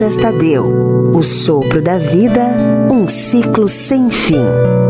Tadeu, o sopro da vida, um ciclo sem fim.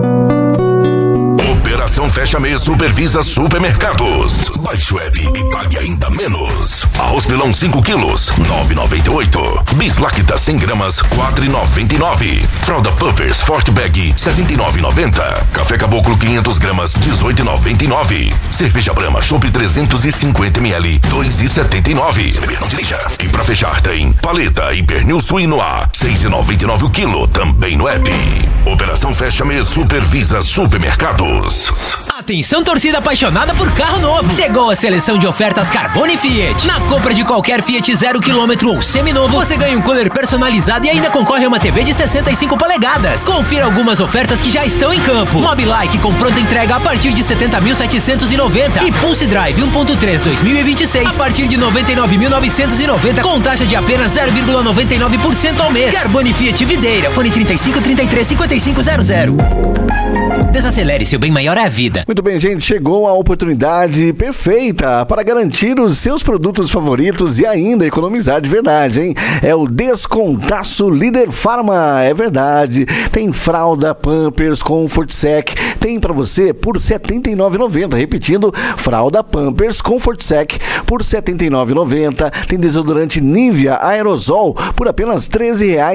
Operação Fecha Mês supervisa supermercados. Baixe o app e pague ainda menos. Arroz pilão 5 quilos, 9,98. Bislacta 100 gramas, 4,99. Fralda Pampers Forte Bag, 79,90. Café Caboclo 500 gramas, 18,99. Cerveja Brahma Chopp 350 ml, 2,79. Não dirija. E pra fechar tem paleta e pernil suíno A, 6,99 o quilo, também no app. Operação Fecha Mês supervisa supermercados. Atenção, torcida apaixonada por carro novo. Chegou a seleção de ofertas Carbone Fiat. Na compra de qualquer Fiat 0 km ou seminovo, você ganha um cooler personalizado e ainda concorre a uma TV de 65 polegadas. Confira algumas ofertas que já estão em campo. Mobilike com pronta entrega a partir de 70.790 e Pulse Drive 1.3 2026 a partir de 99.990 com taxa de apenas 0,99% ao mês. Carbone Fiat Videira, fone 35 33 55 00. Desacelere, seu bem maior é a vida. Muito bem, gente, chegou a oportunidade perfeita para garantir os seus produtos favoritos e ainda economizar de verdade, hein? É o Descontaço Líder Farma, é verdade. Tem fralda Pampers Comfort Sec, tem para você por R$ 79,90. Repetindo, fralda Pampers Comfort Sec por R$ 79,90. Tem desodorante Nivea Aerosol por apenas R$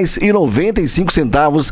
13,95.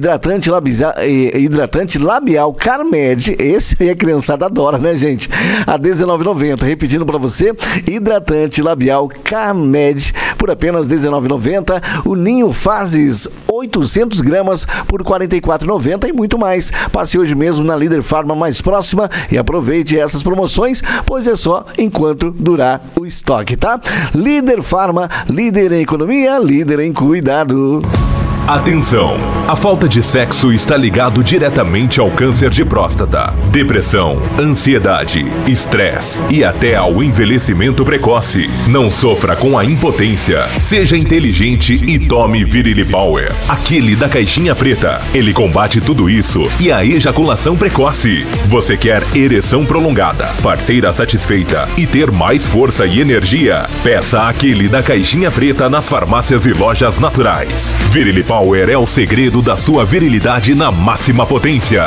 Hidratante labial Carmed, esse aí a criançada adora, né, gente? A R$ 19,90. Repetindo pra você, hidratante labial Carmed por apenas R$ 19,90. O Ninho Fases 800 gramas por R$ 44,90 e muito mais. Passe hoje mesmo na Líder Farma mais próxima e aproveite essas promoções, pois é só enquanto durar o estoque, tá? Líder Farma, líder em economia, líder em cuidado. Atenção! A falta de sexo está ligado diretamente ao câncer de próstata, depressão, ansiedade, estresse e até ao envelhecimento precoce. Não sofra com a impotência. Seja inteligente e tome Virilli Power, aquele da caixinha preta. Ele combate tudo isso e a ejaculação precoce. Você quer ereção prolongada, parceira satisfeita e ter mais força e energia? Peça aquele da caixinha preta nas farmácias e lojas naturais. Virilli Power é o segredo da sua virilidade na máxima potência.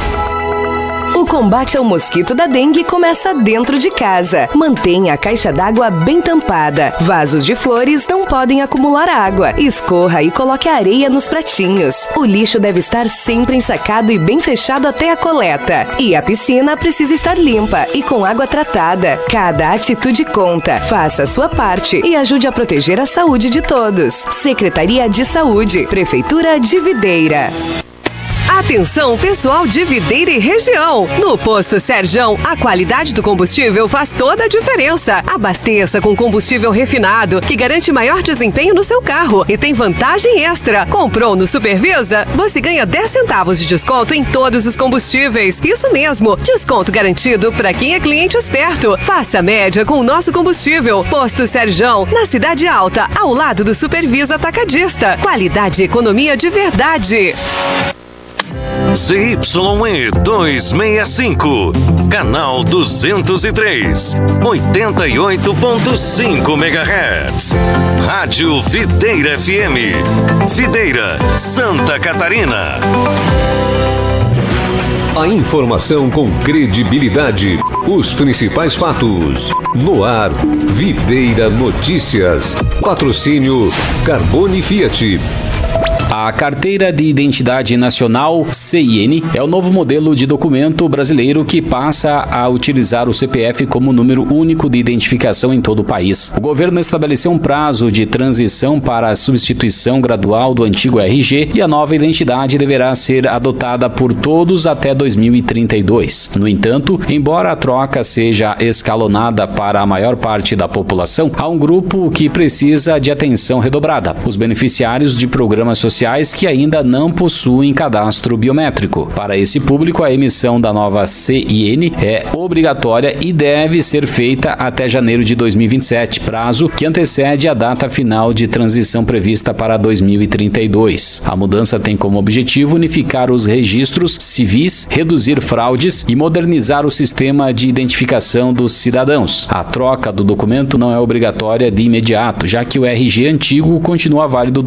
O combate ao mosquito da dengue começa dentro de casa. Mantenha a caixa d'água bem tampada. Vasos de flores não podem acumular água. Escorra e coloque a areia nos pratinhos. O lixo deve estar sempre ensacado e bem fechado até a coleta. E a piscina precisa estar limpa e com água tratada. Cada atitude conta. Faça a sua parte e ajude a proteger a saúde de todos. Secretaria de Saúde, Prefeitura de Videira. Atenção, pessoal de Videira e região. No Posto Serjão, a qualidade do combustível faz toda a diferença. Abasteça com combustível refinado, que garante maior desempenho no seu carro e tem vantagem extra. Comprou no Supervisa? Você ganha 10 centavos de desconto em todos os combustíveis. Isso mesmo, desconto garantido para quem é cliente esperto. Faça a média com o nosso combustível. Posto Serjão, na Cidade Alta, ao lado do Supervisa Atacadista. Qualidade e economia de verdade. ZYE 265, canal 203, 88.5 MHz. Rádio Videira FM, Videira, Santa Catarina. A informação com credibilidade, os principais fatos. No ar, Videira Notícias. Patrocínio Carbone Fiat. A Carteira de Identidade Nacional, CIN, é o novo modelo de documento brasileiro que passa a utilizar o CPF como número único de identificação em todo o país. O governo estabeleceu um prazo de transição para a substituição gradual do antigo RG e a nova identidade deverá ser adotada por todos até 2032. No entanto, embora a troca seja escalonada para a maior parte da população, há um grupo que precisa de atenção redobrada: os beneficiários de programas sociais que ainda não possuem cadastro biométrico. Para esse público, a emissão da nova CIN é obrigatória e deve ser feita até janeiro de 2027, prazo que antecede a data final de transição prevista para 2032. A mudança tem como objetivo unificar os registros civis, reduzir fraudes e modernizar o sistema de identificação dos cidadãos. A troca do documento não é obrigatória de imediato, já que o RG antigo continua válido